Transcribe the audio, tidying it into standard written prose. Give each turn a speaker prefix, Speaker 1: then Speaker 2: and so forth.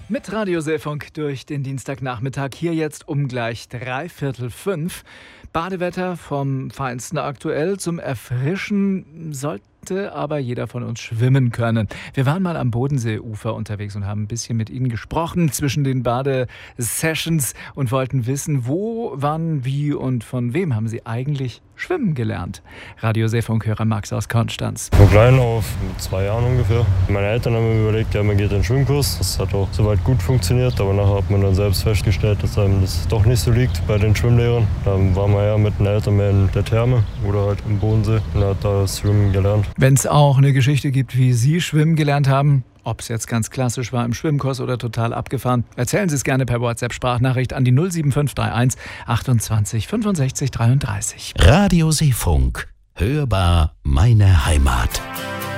Speaker 1: Mit Radio Seefunk durch den Dienstagnachmittag, hier jetzt um gleich 5:45. Badewetter vom Feinsten aktuell. Zum Erfrischen sollte aber jeder von uns schwimmen können. Wir waren mal am Bodenseeufer unterwegs und haben ein bisschen mit Ihnen gesprochen zwischen den Badesessions und wollten wissen, wo, wann, wie und von wem haben Sie eigentlich schwimmen gelernt? Radio Seefunk-Hörer Max aus Konstanz.
Speaker 2: Von klein auf, mit 2 Jahren ungefähr. Meine Eltern haben mir überlegt, ja, man geht in den Schwimmkurs. Das hat auch soweit gut funktioniert, aber nachher hat man dann selbst festgestellt, dass einem das doch nicht so liegt bei den Schwimmlehrern. Dann waren wir ja mit den Eltern mehr in der Therme oder halt im Bodensee und hat da das Schwimmen gelernt.
Speaker 1: Wenn es auch eine Geschichte gibt, wie Sie schwimmen gelernt haben, ob es jetzt ganz klassisch war im Schwimmkurs oder total abgefahren, erzählen Sie es gerne per WhatsApp-Sprachnachricht an die 07531 28 65 33.
Speaker 3: Radio Seefunk. Hörbar meine Heimat.